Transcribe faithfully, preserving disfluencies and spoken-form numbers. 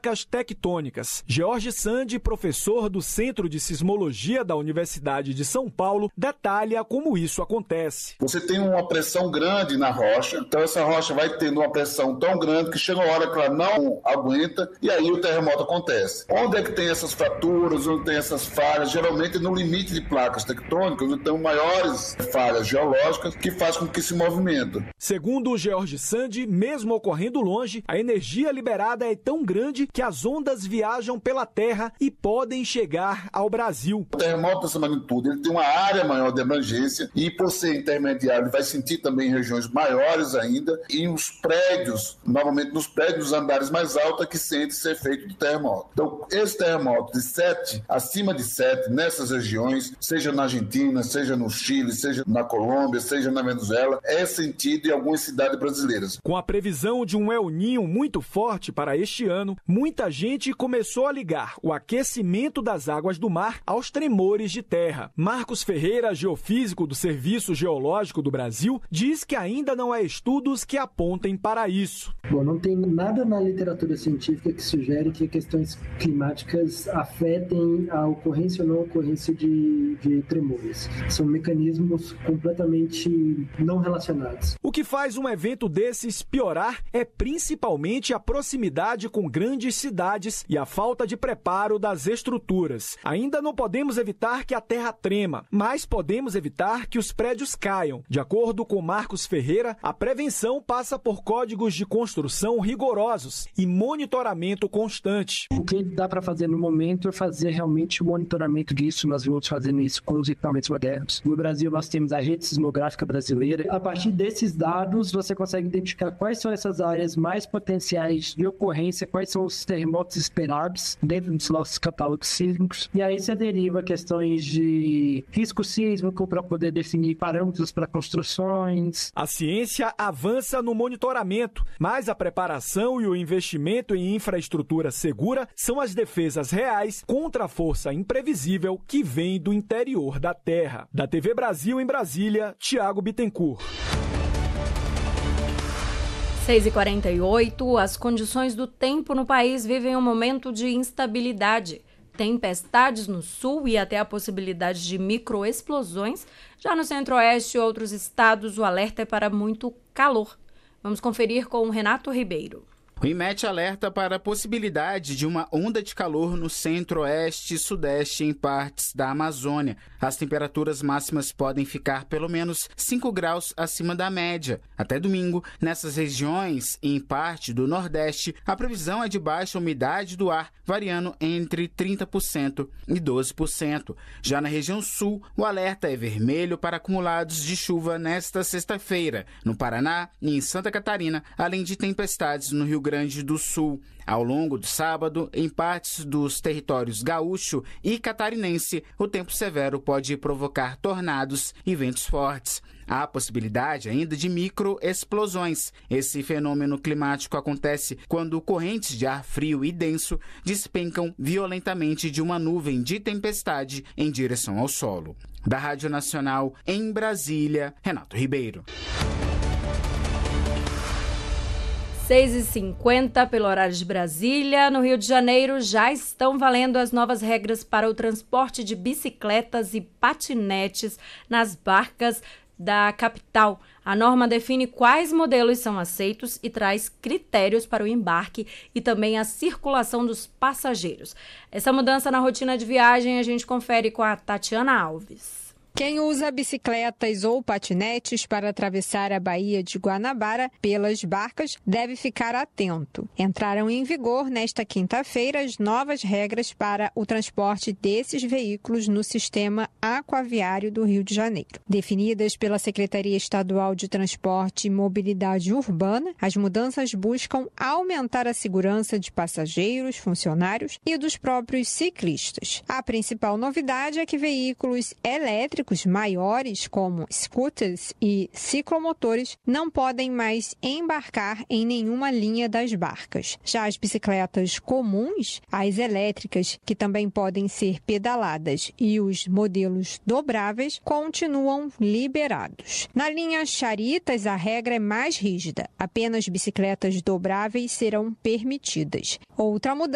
placas tectônicas. George Sandi, professor do Centro de Sismologia da Universidade de São Paulo, detalha como isso acontece. Você tem uma pressão grande na rocha, então essa rocha vai tendo uma pressão tão grande que chega uma hora que ela não aguenta e aí o terremoto acontece. Onde é que tem essas fraturas, onde tem essas falhas? Geralmente no limite de placas tectônicas, então maiores falhas geológicas que faz com que se movimentem. Segundo o George Sandi, mesmo ocorrendo longe, a energia liberada é tão grande que as ondas viajam pela terra e podem chegar ao Brasil. O terremoto dessa magnitude, ele tem uma área maior de abrangência e por ser intermediário, ele vai sentir também em regiões maiores ainda e os prédios, normalmente nos prédios dos andares mais altos é que sente esse efeito do terremoto. Então, esse terremoto de sete, acima de sete, nessas regiões, seja na Argentina, seja no Chile, seja na Colômbia, seja na Venezuela, é sentido em algumas cidades brasileiras. Com a previsão de um El Niño muito forte para este ano, muita gente começou a ligar o aquecimento das águas do mar aos tremores de terra. Marcos Ferreira, geofísico do Serviço Geológico do Brasil, diz que ainda não há estudos que apontem para isso. Bom, não tem nada na literatura científica que sugere que questões climáticas afetem a ocorrência ou não ocorrência de, de tremores. São mecanismos completamente não relacionados. O que faz um evento desses piorar é principalmente a proximidade com grandes cidades e a falta de preparo das estruturas. Ainda não podemos evitar que a terra trema, mas podemos evitar que os prédios caiam. De acordo com Marcos Ferreira, a prevenção passa por códigos de construção rigorosos e monitoramento constante. O que dá para fazer no momento é fazer realmente o monitoramento disso. Nós vamos fazendo isso com os equipamentos modernos. No Brasil, nós temos a rede sismográfica brasileira. A partir desses dados, você consegue identificar quais são essas áreas mais potenciais de ocorrência, quais são os terremotos esperados dentro dos nossos catálogos sísmicos. E aí você deriva questões de risco sísmico para poder definir parâmetros para construções. A ciência avança no monitoramento, mas a preparação e o investimento em infraestrutura segura são as defesas reais contra a força imprevisível que vem do interior da Terra. Da T V Brasil em Brasília, Tiago Bittencourt. seis e quarenta e oito, as condições do tempo no país vivem um momento de instabilidade. Tempestades no sul e até a possibilidade de microexplosões. Já no centro-oeste e outros estados, o alerta é para muito calor. Vamos conferir com o Renato Ribeiro. O IMET alerta para a possibilidade de uma onda de calor no centro-oeste e sudeste em partes da Amazônia. As temperaturas máximas podem ficar pelo menos cinco graus acima da média. Até domingo, nessas regiões e em parte do nordeste, a previsão é de baixa umidade do ar, variando entre trinta por cento e doze por cento. Já na região sul, o alerta é vermelho para acumulados de chuva nesta sexta-feira, no Paraná e em Santa Catarina, além de tempestades no Rio Grande do Sul. Ao longo do sábado, em partes dos territórios gaúcho e catarinense, o tempo severo pode provocar tornados e ventos fortes. Há a possibilidade ainda de microexplosões. Esse fenômeno climático acontece quando correntes de ar frio e denso despencam violentamente de uma nuvem de tempestade em direção ao solo. Da Rádio Nacional, em Brasília, Renato Ribeiro. seis e cinquenta pelo horário de Brasília. No Rio de Janeiro já estão valendo as novas regras para o transporte de bicicletas e patinetes nas barcas da capital. A norma define quais modelos são aceitos e traz critérios para o embarque e também a circulação dos passageiros. Essa mudança na rotina de viagem a gente confere com a Tatiana Alves. Quem usa bicicletas ou patinetes para atravessar a Baía de Guanabara pelas barcas deve ficar atento. Entraram em vigor nesta quinta-feira as novas regras para o transporte desses veículos no sistema aquaviário do Rio de Janeiro. Definidas pela Secretaria Estadual de Transporte e Mobilidade Urbana, as mudanças buscam aumentar a segurança de passageiros, funcionários e dos próprios ciclistas. A principal novidade é que veículos elétricos maiores, como scooters e ciclomotores, não podem mais embarcar em nenhuma linha das barcas. Já as bicicletas comuns, as elétricas, que também podem ser pedaladas, e os modelos dobráveis, continuam liberados. Na linha Charitas, a regra é mais rígida. Apenas bicicletas dobráveis serão permitidas. Outra mudança